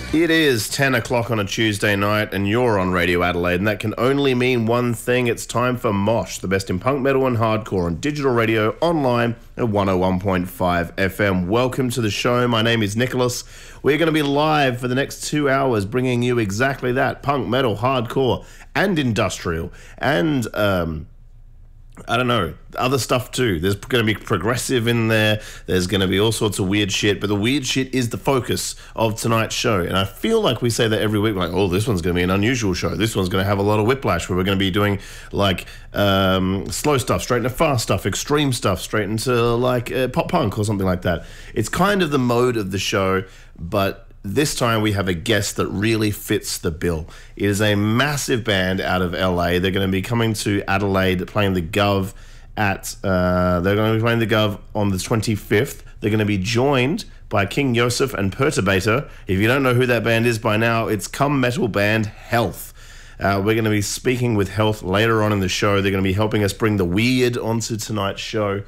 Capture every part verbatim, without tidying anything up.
It is ten o'clock on a Tuesday night and you're on Radio Adelaide, and that can only mean one thing. It's time for Mosh, the best in punk, metal and hardcore on digital radio, online at one oh one point five F M. Welcome to the show. My name is Nicholas. We're going to be live for the next two hours bringing you exactly that, punk, metal, hardcore and industrial and... um. I don't know, other stuff too. There's going to be progressive in there. There's going to be all sorts of weird shit. But the weird shit is the focus of tonight's show. And I feel like we say that every week. Like, oh, this one's going to be an unusual show. This one's going to have a lot of whiplash where we're going to be doing like um, slow stuff, straight into fast stuff, extreme stuff, straight into like uh, pop punk or something like that. It's kind of the mode of the show, but... this time we have a guest that really fits the bill. It is a massive band out of L A. They're going to be coming to Adelaide, playing the Gov at... Uh, they're going to be playing the Gov on the twenty-fifth. They're going to be joined by King Yosef and Perturbator. If you don't know who that band is by now, it's cum metal band Health. Uh, we're going to be speaking with Health later on in the show. They're going to be helping us bring the weird onto tonight's show.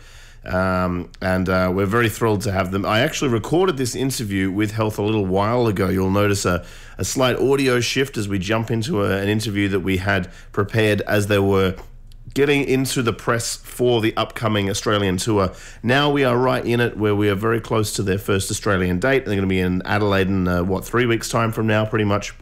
Um, and uh, we're very thrilled to have them. I actually recorded this interview with Health a little while ago. You'll notice a, a slight audio shift as we jump into a, an interview that we had prepared as they were getting into the press for the upcoming Australian tour. Now we are right in it, where we are very close to their first Australian date. They're going to be in Adelaide in, uh, what, three weeks' time from now, pretty much.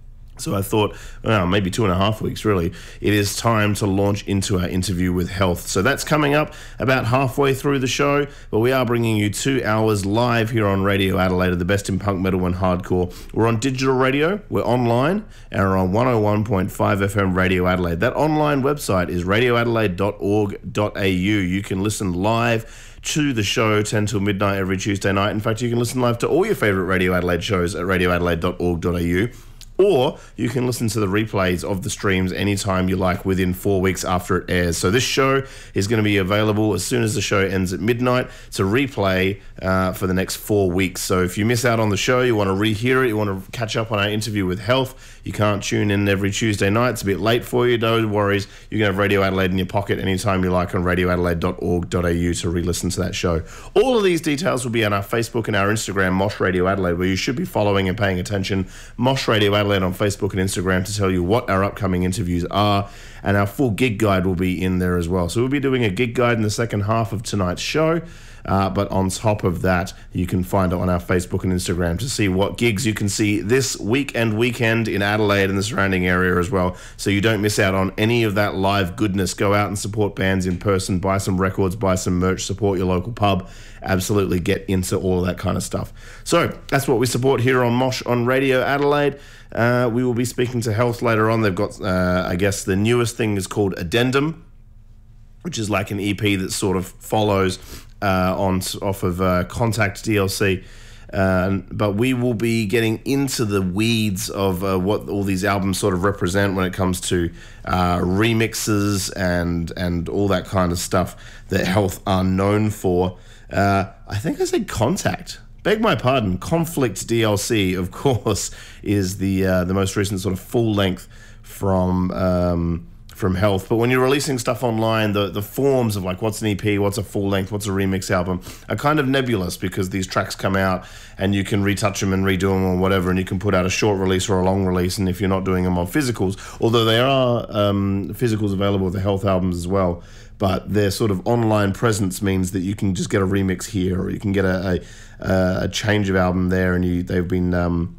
So I thought, well, maybe two and a half weeks, really. It is time to launch into our interview with Health. So that's coming up about halfway through the show, but we are bringing you two hours live here on Radio Adelaide, the best in punk, metal and hardcore. We're on digital radio, we're online, and we're on one oh one point five F M Radio Adelaide. That online website is radio adelaide dot org dot a u. You can listen live to the show ten till midnight every Tuesday night. In fact, you can listen live to all your favourite Radio Adelaide shows at radio adelaide dot org dot a u. Or you can listen to the replays of the streams anytime you like within four weeks after it airs. So this show is going to be available as soon as the show ends at midnight to replay uh, for the next four weeks. So if you miss out on the show, you want to rehear it, you want to catch up on our interview with Health, you can't tune in every Tuesday night. It's a bit late for you. No worries. You can have Radio Adelaide in your pocket anytime you like on radio adelaide dot org dot a u to re-listen to that show. All of these details will be on our Facebook and our Instagram, Mosh Radio Adelaide, where you should be following and paying attention. Mosh Radio Adelaide on Facebook and Instagram to tell you what our upcoming interviews are, and our full gig guide will be in there as well. So we'll be doing a gig guide in the second half of tonight's show, uh, but on top of that, you can find it on our Facebook and Instagram to see what gigs you can see this week and weekend in Adelaide and the surrounding area as well, so you don't miss out on any of that live goodness. Go out and support bands in person, buy some records, buy some merch, support your local pub. Absolutely get into all of that kind of stuff. So that's what we support here on Mosh on Radio Adelaide. Uh, we will be speaking to Health later on. They've got, uh, I guess, the newest thing is called Addendum, which is like an E P that sort of follows uh, on off of uh, Contact D L C. Uh, but we will be getting into the weeds of uh, what all these albums sort of represent when it comes to uh, remixes and and all that kind of stuff that Health are known for. Uh, I think I said Contact. Beg my pardon. Conflict D L C, of course, is the uh, the most recent sort of full length from um, from Health. But when you're releasing stuff online, the the forms of like what's an E P, what's a full length, what's a remix album are kind of nebulous, because these tracks come out and you can retouch them and redo them or whatever, and you can put out a short release or a long release. And if you're not doing them on physicals, although there are um, physicals available with the Health albums as well, but their sort of online presence means that you can just get a remix here, or you can get a a, a change of album there. And you they've been um,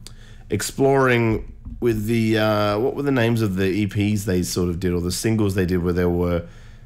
exploring with the uh, what were the names of the E Ps they sort of did, or the singles they did, where there were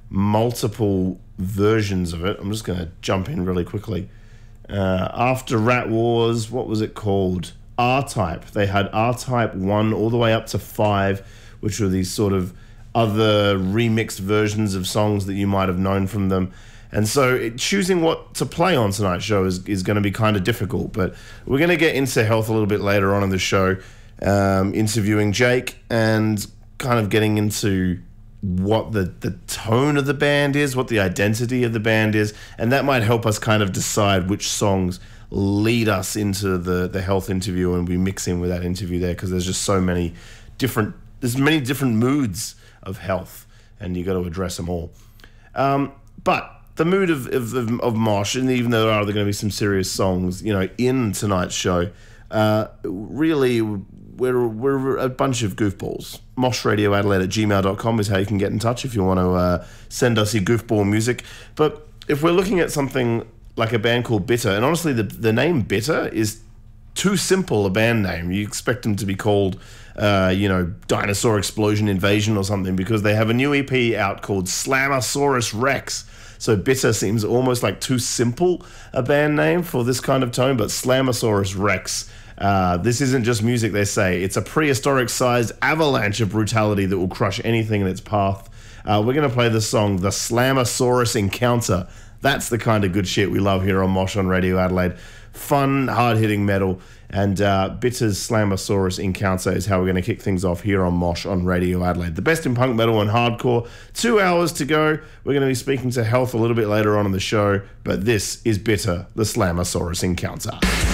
multiple versions of it. I'm just going to jump in really quickly. Uh, after Rat Wars, what was it called? R-Type. They had R-Type one all the way up to five, which were these sort of other remixed versions of songs that you might have known from them. And so it, choosing what to play on tonight's show is, is going to be kind of difficult. But we're going to get into Health a little bit later on in the show, um, interviewing Jake and kind of getting into what the, the tone of the band is, what the identity of the band is, and that might help us kind of decide which songs lead us into the, the Health interview, and we mix in with that interview there, because there's just so many different, there's many different moods of Health, and you got to address them all. Um, but the mood of, of, of Mosh, and even though there are going to be some serious songs, you know, in tonight's show, Uh, really, we're we're a bunch of goofballs. moshradioadelaide at gmail dot com is how you can get in touch if you want to uh, send us your goofball music. But if we're looking at something like a band called Bitter, and honestly, the the name Bitter is too simple a band name. You expect them to be called, uh, you know, Dinosaur Explosion Invasion or something, because they have a new E P out called Slammosaurus Rex. So Bitter seems almost like too simple a band name for this kind of tone, but Slammosaurus Rex. Uh, this isn't just music, they say. It's a prehistoric-sized avalanche of brutality that will crush anything in its path. Uh, we're going to play the song The Slammosaurus Encounter. That's the kind of good shit we love here on Mosh on Radio Adelaide. Fun, hard-hitting metal. And uh, Bitter's Slammosaurus Encounter is how we're going to kick things off here on Mosh on Radio Adelaide. The best in punk metal and hardcore. Two hours to go. We're going to be speaking to Health a little bit later on in the show. But this is Bitter, the Slammosaurus Encounter.